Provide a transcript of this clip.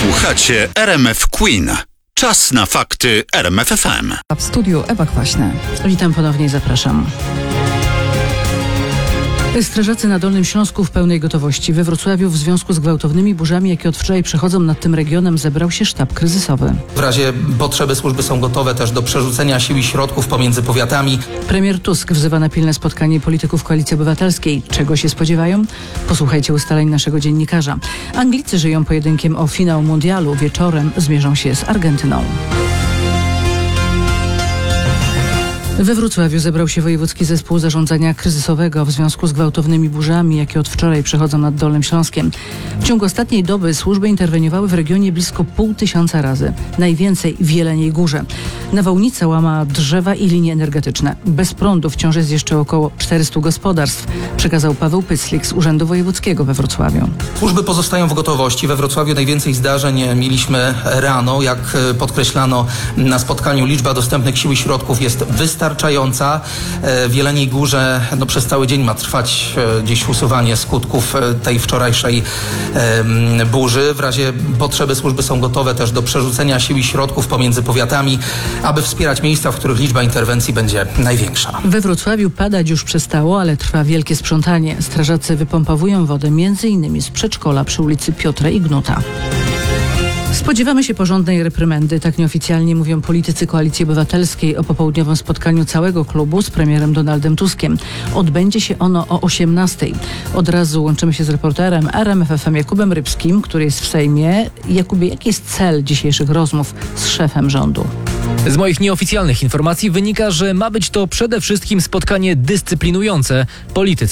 Słuchacie RMF Queen. Czas na fakty RMF FM. A w studiu Ewa Kwaśna. Witam ponownie i zapraszam. Strażacy na Dolnym Śląsku w pełnej gotowości. We Wrocławiu w związku z gwałtownymi burzami, jakie od wczoraj przechodzą nad tym regionem, zebrał się sztab kryzysowy. W razie potrzeby służby są gotowe też do przerzucenia sił i środków pomiędzy powiatami. Premier Tusk wzywa na pilne spotkanie polityków Koalicji Obywatelskiej. Czego się spodziewają? Posłuchajcie ustaleń naszego dziennikarza. Anglicy żyją pojedynkiem o finał mundialu. Wieczorem zmierzą się z Argentyną. We Wrocławiu zebrał się Wojewódzki Zespół Zarządzania Kryzysowego w związku z gwałtownymi burzami, jakie od wczoraj przechodzą nad Dolnym Śląskiem. W ciągu ostatniej doby służby interweniowały w regionie blisko 500 razy. Najwięcej w Jeleniej Górze. Nawałnica łama drzewa i linie energetyczne. Bez prądu wciąż jest jeszcze około 400 gospodarstw, przekazał Paweł Pyclik z Urzędu Wojewódzkiego we Wrocławiu. Służby pozostają w gotowości. We Wrocławiu najwięcej zdarzeń mieliśmy rano. Jak podkreślano na spotkaniu, liczba dostępnych sił i środków jest wystarczająca. W Jeleniej Górze przez cały dzień ma trwać dziś usuwanie skutków tej wczorajszej burzy. W razie potrzeby służby są gotowe też do przerzucenia sił i środków pomiędzy powiatami, aby wspierać miejsca, w których liczba interwencji będzie największa. We Wrocławiu padać już przestało, ale trwa wielkie sprzątanie. Strażacy wypompowują wodę m.in. z przedszkola przy ulicy Piotra i Gnuta. Spodziewamy się porządnej reprymendy, tak nieoficjalnie mówią politycy Koalicji Obywatelskiej o popołudniowym spotkaniu całego klubu z premierem Donaldem Tuskiem. Odbędzie się ono o 18:00. Od razu łączymy się z reporterem RMF FM Jakubem Rybskim, który jest w Sejmie. Jakubie, jaki jest cel dzisiejszych rozmów z szefem rządu? Z moich nieoficjalnych informacji wynika, że ma być to przede wszystkim spotkanie dyscyplinujące. Politycy